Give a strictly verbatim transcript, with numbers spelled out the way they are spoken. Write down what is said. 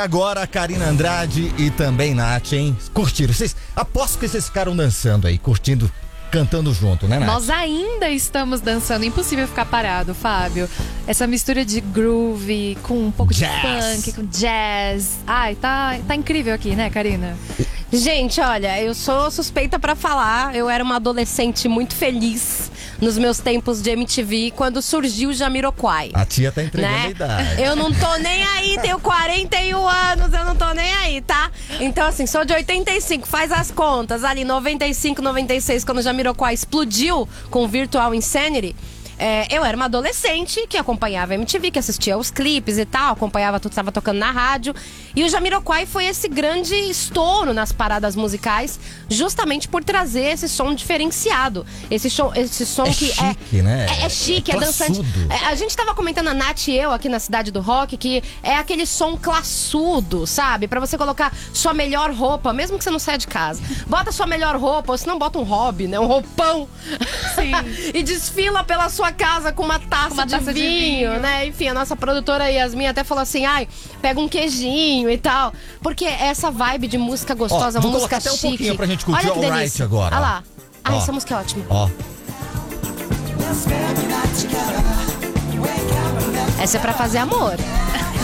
Agora, Karina Andrade e também Nath, hein? Curtiram. Vocês, aposto que vocês ficaram dançando aí, curtindo, cantando junto, né, Nath? Nós ainda estamos dançando, impossível ficar parado, Fábio. Essa mistura de groove com um pouco Jazz. de funk, com jazz. Ai, tá, tá incrível aqui, né, Karina? Gente, olha, eu sou suspeita pra falar. Eu era uma adolescente muito feliz nos meus tempos de M T V quando surgiu o Jamiroquai. A tia tá entregando Né? a idade. Eu não tô nem aí, tenho quarenta e um anos, eu não tô nem aí, tá? Então, assim, sou de oitenta e cinco, faz as contas. Ali, noventa e cinco, noventa e seis, quando o Jamiroquai explodiu com o Virtual Insanity. É, eu era uma adolescente que acompanhava a M T V, que assistia os clipes e tal, acompanhava tudo que estava tocando na rádio. E o Jamiroquai foi esse grande estouro nas paradas musicais, justamente por trazer esse som diferenciado. Esse, show, esse som É que chique, é, né? é, é chique, é, É dançante. classudo. É, a gente tava comentando, a Nath e eu, aqui na Cidade do Rock, que é aquele som classudo, sabe? Pra você colocar sua melhor roupa, mesmo que você não saia de casa. Bota sua melhor roupa, ou se não bota um hobby, né? Um roupão. Sim. E desfila pela sua casa com uma taça, Uma de, taça de vinho, vinho. né? Enfim, a nossa produtora Yasmin até falou assim, ai, pega um queijinho e tal. Porque essa vibe de música gostosa, Ó, vou música colocar até um chique. pouquinho pra gente curtir Olha que All Right delícia. agora, ó. Olha lá. Ai, Ó. essa música é ótima. Ó. Essa é pra fazer amor.